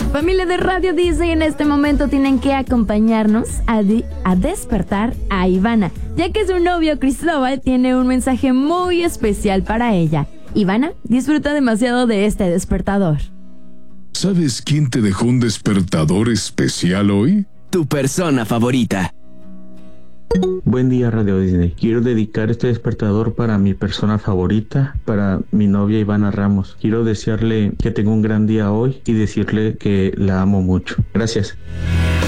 Familia de Radio Disney, en este momento tienen que acompañarnos a despertar a Ivana, ya que su novio Cristóbal tiene un mensaje muy especial para ella. Ivana disfruta demasiado de este despertador. ¿Sabes quién te dejó un despertador especial hoy? Tu persona favorita. Buen día, Radio Disney. Quiero dedicar este despertador para mi persona favorita, para mi novia Ivana Ramos. Quiero desearle que tenga un gran día hoy y decirle que la amo mucho. Gracias.